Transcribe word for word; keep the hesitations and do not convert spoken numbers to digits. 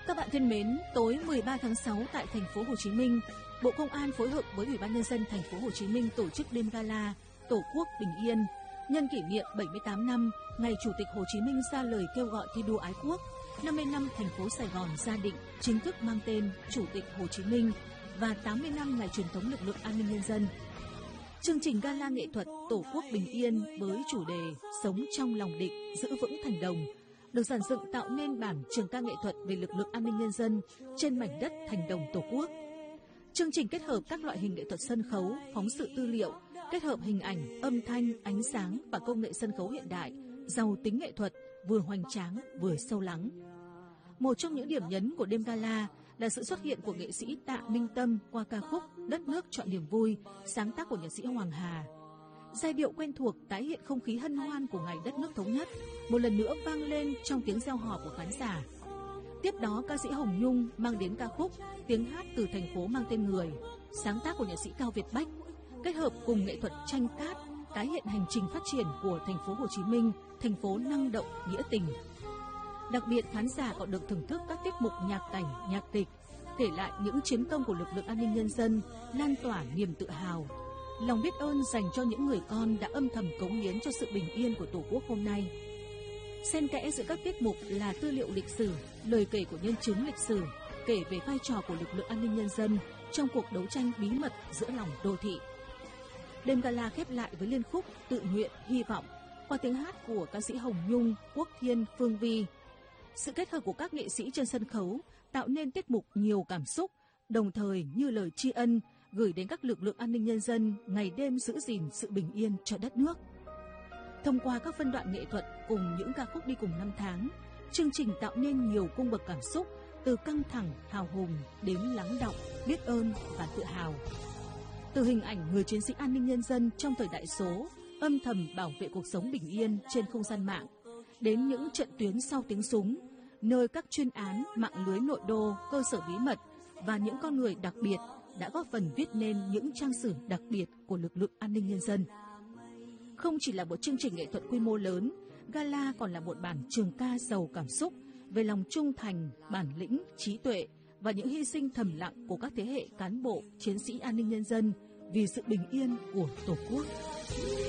Các bạn thân mến, tối mười ba tháng sáu tại thành phố Hồ Chí Minh, Bộ Công an phối hợp với Ủy ban nhân dân thành phố Hồ Chí Minh tổ chức đêm gala Tổ quốc bình yên nhân kỷ niệm bảy mươi tám năm ngày Chủ tịch Hồ Chí Minh ra lời kêu gọi thi đua ái quốc, năm mươi năm thành phố Sài Gòn ra định chính thức mang tên Chủ tịch Hồ Chí Minh và tám mươi năm ngày truyền thống lực lượng an ninh nhân dân. Chương trình gala nghệ thuật Tổ quốc bình yên với chủ đề Sống trong lòng địch, giữ vững thành đồng được dàn dựng tạo nên bản trường ca nghệ thuật về lực lượng an ninh nhân dân trên mảnh đất thành đồng Tổ quốc. Chương trình kết hợp các loại hình nghệ thuật sân khấu, phóng sự tư liệu, kết hợp hình ảnh, âm thanh, ánh sáng và công nghệ sân khấu hiện đại, giàu tính nghệ thuật, vừa hoành tráng vừa sâu lắng. Một trong những điểm nhấn của đêm gala là sự xuất hiện của nghệ sĩ Tạ Minh Tâm qua ca khúc Đất nước chọn niềm vui, sáng tác của nhạc sĩ Hoàng Hà. Giai điệu quen thuộc tái hiện không khí hân hoan của ngày đất nước thống nhất, một lần nữa vang lên trong tiếng reo hò của khán giả. Tiếp đó, ca sĩ Hồng Nhung mang đến ca khúc Tiếng hát từ thành phố mang tên người, sáng tác của nhạc sĩ Cao Việt Bách, kết hợp cùng nghệ thuật tranh cát, tái hiện hành trình phát triển của thành phố Hồ Chí Minh, thành phố năng động, nghĩa tình. Đặc biệt, khán giả còn được thưởng thức các tiết mục nhạc cảnh, nhạc kịch, kể lại những chiến công của lực lượng an ninh nhân dân, lan tỏa niềm tự hào, lòng biết ơn dành cho những người con đã âm thầm cống hiến cho sự bình yên của Tổ quốc hôm nay. Xen kẽ giữa các tiết mục là tư liệu lịch sử, lời kể của nhân chứng lịch sử, kể về vai trò của lực lượng an ninh nhân dân trong cuộc đấu tranh bí mật giữa lòng đô thị. Đêm gala khép lại với liên khúc Tự nguyện, hy vọng qua tiếng hát của ca sĩ Hồng Nhung, Quốc Thiên, Phương Vi. Sự kết hợp của các nghệ sĩ trên sân khấu tạo nên tiết mục nhiều cảm xúc, đồng thời như lời tri ân gửi đến các lực lượng an ninh nhân dân ngày đêm giữ gìn sự bình yên cho đất nước. Thông qua các phân đoạn nghệ thuật cùng những ca khúc đi cùng năm tháng, chương trình tạo nên nhiều cung bậc cảm xúc từ căng thẳng, hào hùng đến lắng đọng, biết ơn và tự hào. Từ hình ảnh người chiến sĩ an ninh nhân dân trong thời đại số, âm thầm bảo vệ cuộc sống bình yên trên không gian mạng, đến những trận tuyến sau tiếng súng, nơi các chuyên án, mạng lưới nội đô, cơ sở bí mật và những con người đặc biệt đã góp phần viết nên những trang sử đặc biệt của lực lượng an ninh nhân dân. Không chỉ là một chương trình nghệ thuật quy mô lớn, gala còn là một bản trường ca giàu cảm xúc về lòng trung thành, bản lĩnh, trí tuệ và những hy sinh thầm lặng của các thế hệ cán bộ, chiến sĩ an ninh nhân dân vì sự bình yên của Tổ quốc.